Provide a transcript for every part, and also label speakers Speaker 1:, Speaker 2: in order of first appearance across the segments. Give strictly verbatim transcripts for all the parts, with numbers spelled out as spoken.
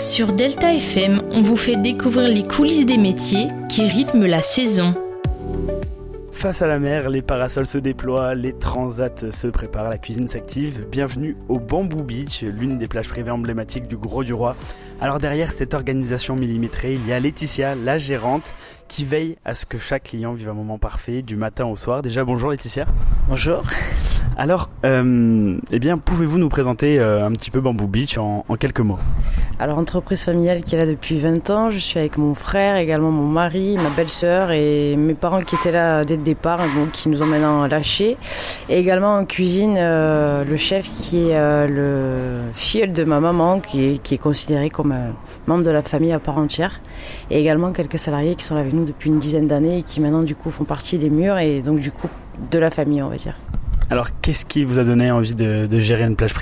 Speaker 1: Sur Delta F M, on vous fait découvrir les coulisses des métiers qui rythment la saison.
Speaker 2: Face à la mer, les parasols se déploient, les transats se préparent, la cuisine s'active. Bienvenue au Bamboo Beach, l'une des plages privées emblématiques du Grau-du-Roi. Alors derrière cette organisation millimétrée, il y a Laetitia, la gérante, qui veille à ce que chaque client vive un moment parfait du matin au soir. Déjà, bonjour Laetitia.
Speaker 3: Bonjour.
Speaker 2: Alors, euh, eh bien, pouvez-vous nous présenter euh, un petit peu Bamboo Beach en, en quelques mots ?
Speaker 3: Alors, entreprise familiale qui est là depuis vingt ans. Je suis avec mon frère, également mon mari, ma belle-sœur et mes parents qui étaient là dès le départ, donc qui nous ont maintenant lâchés. Et également en cuisine, euh, le chef qui est euh, le filleul de ma maman, qui est, qui est considéré comme un membre de la famille à part entière. Et également quelques salariés qui sont là avec nous depuis une dizaine d'années et qui maintenant du coup font partie des murs et donc du coup de la famille, on va dire.
Speaker 2: Alors, qu'est-ce qui vous a donné envie de, de gérer une plage privée ?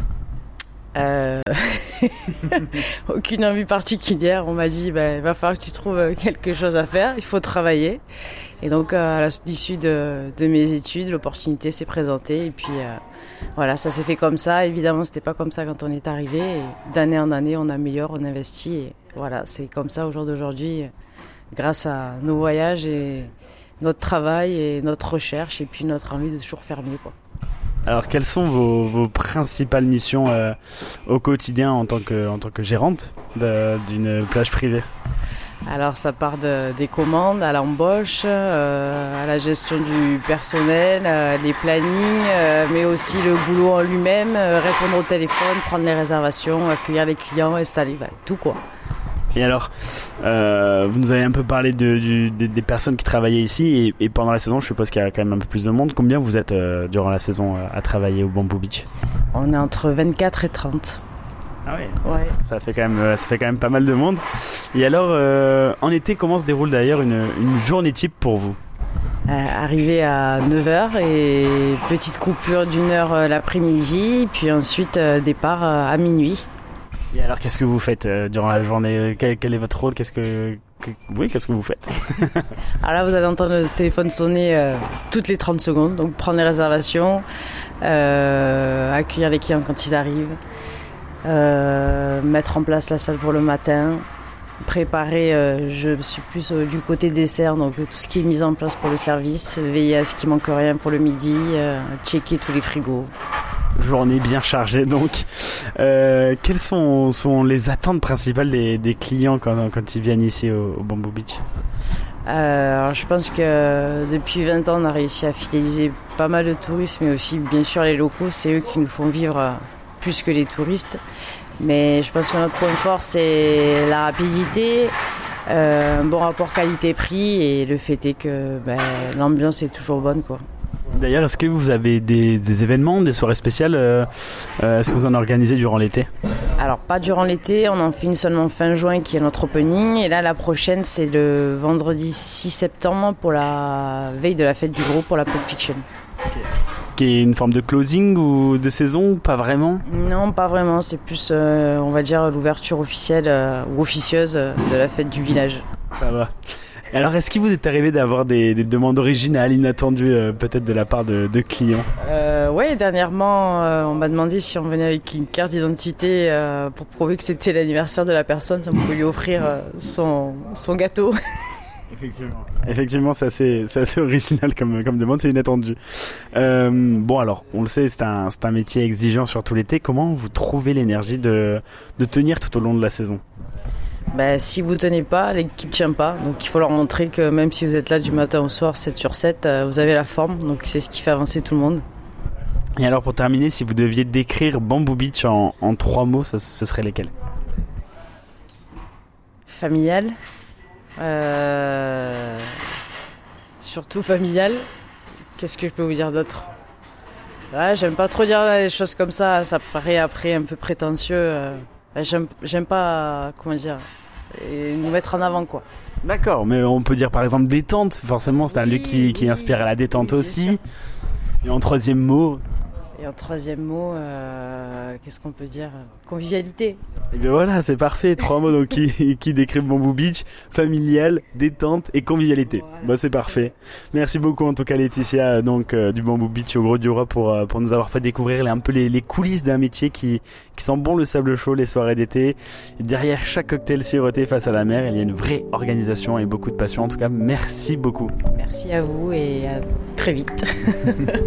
Speaker 3: Euh... Aucune envie particulière. On m'a dit, bah, il va falloir que tu trouves quelque chose à faire, il faut travailler. Et donc, à l'issue de, de mes études, l'opportunité s'est présentée. Et puis, euh, voilà, ça s'est fait comme ça. Évidemment, c'était pas comme ça quand on est arrivé. Et d'année en année, on améliore, on investit. Et voilà, c'est comme ça au jour d'aujourd'hui, grâce à nos voyages et notre travail et notre recherche et puis notre envie de toujours faire mieux, quoi.
Speaker 2: Alors, quelles sont vos, vos principales missions euh, au quotidien en tant que, en tant que gérante de, d'une plage privée ?
Speaker 3: Alors, ça part de, des commandes à l'embauche, euh, à la gestion du personnel, euh, les plannings, euh, mais aussi le boulot en lui-même, euh, répondre au téléphone, prendre les réservations, accueillir les clients, installer, bah, tout quoi.
Speaker 2: Et alors, euh, vous nous avez un peu parlé de, du, des, des personnes qui travaillaient ici et, et pendant la saison, je suppose qu'il y a quand même un peu plus de monde. Combien vous êtes euh, durant la saison euh, à travailler au Bamboo Beach ?
Speaker 3: On est entre vingt-quatre et trente.
Speaker 2: Ah oui, ça,
Speaker 3: ouais.
Speaker 2: ça fait quand même, ça fait quand même pas mal de monde. Et alors, euh, en été, comment se déroule d'ailleurs une, une journée type pour vous ?
Speaker 3: Euh, arrivé à neuf heures et petite coupure d'une heure euh, l'après-midi, puis ensuite euh, départ euh, à minuit.
Speaker 2: Et alors, qu'est-ce que vous faites euh, durant la journée ? quel, quel est votre rôle ? Qu'est-ce que, que, oui, qu'est-ce que vous faites ?
Speaker 3: Alors là, vous allez entendre le téléphone sonner euh, toutes les trente secondes. Donc, prendre les réservations, euh, accueillir les clients quand ils arrivent, euh, mettre en place la salle pour le matin, préparer, euh, je suis plus euh, du côté dessert, donc euh, tout ce qui est mis en place pour le service, veiller à ce qu'il manque rien pour le midi, euh, checker tous les frigos.
Speaker 2: Journée bien chargée donc. Euh, quelles sont, sont les attentes principales des, des clients quand, quand ils viennent ici au, au Bamboo Beach ?
Speaker 3: euh, alors je pense que depuis vingt ans on a réussi à fidéliser pas mal de touristes, mais aussi bien sûr les locaux, c'est eux qui nous font vivre euh, plus que les touristes. Mais je pense que notre point fort c'est la rapidité, euh, un bon rapport qualité-prix et le fait est que ben, l'ambiance est toujours bonne, quoi.
Speaker 2: D'ailleurs, est-ce que vous avez des, des événements, des soirées spéciales euh, euh, Est-ce que vous en organisez durant l'été ?
Speaker 3: Alors, pas durant l'été, on en fait une seulement fin juin qui est notre opening. Et là, la prochaine, c'est le vendredi six septembre pour la veille de la fête du gros pour la Pulp Fiction.
Speaker 2: Okay. Qui est une forme de closing ou de saison ? Pas vraiment ?
Speaker 3: Non, pas vraiment. C'est plus, euh, on va dire, l'ouverture officielle euh, ou officieuse euh, de la fête du village.
Speaker 2: Ça va. Alors, est-ce qu'il vous est arrivé d'avoir des, des demandes originales, inattendues, euh, peut-être de la part de, de clients ?
Speaker 3: euh, Oui, dernièrement, euh, on m'a demandé si on venait avec une carte d'identité euh, pour prouver que c'était l'anniversaire de la personne, si on pouvait lui offrir euh, son, son gâteau.
Speaker 2: Effectivement. Effectivement, c'est assez, c'est assez original comme, comme demande, c'est inattendu. Euh, bon, alors, on le sait, c'est un, c'est un métier exigeant surtout l'été. Comment vous trouvez l'énergie de, de tenir tout au long de la saison ?
Speaker 3: Ben, si vous tenez pas, l'équipe tient pas. Donc il faut leur montrer que même si vous êtes là du matin au soir, sept sur sept, euh, vous avez la forme. Donc c'est ce qui fait avancer tout le monde.
Speaker 2: Et alors pour terminer, si vous deviez décrire Bamboo Beach en, en trois mots, ça, ce serait lesquels ?
Speaker 3: Familial. Euh... Surtout familial. Qu'est-ce que je peux vous dire d'autre ? Ouais, j'aime pas trop dire des choses comme ça. Ça paraît après un peu prétentieux. Euh... J'aime, j'aime pas, comment dire, nous mettre en avant, quoi.
Speaker 2: D'accord, mais on peut dire par exemple détente, forcément c'est un
Speaker 3: oui,
Speaker 2: lieu qui, qui
Speaker 3: oui,
Speaker 2: inspire à la détente
Speaker 3: oui,
Speaker 2: aussi. Et en troisième mot ?
Speaker 3: Et Et en troisième mot, euh, qu'est-ce qu'on peut dire ? Convivialité.
Speaker 2: Et bien voilà, c'est parfait. Trois mots donc, qui, qui décrivent Bamboo Beach. Familial, détente et convivialité. Voilà. Bah, c'est parfait. Merci beaucoup en tout cas Laetitia donc, euh, du Bamboo Beach au Gros du Roi pour, euh, pour nous avoir fait découvrir les, un peu les, les coulisses d'un métier qui, qui sent bon le sable chaud les soirées d'été. Et derrière chaque cocktail siroté face à la mer, il y a une vraie organisation et beaucoup de passion. En tout cas, merci beaucoup.
Speaker 3: Merci à vous et à très vite.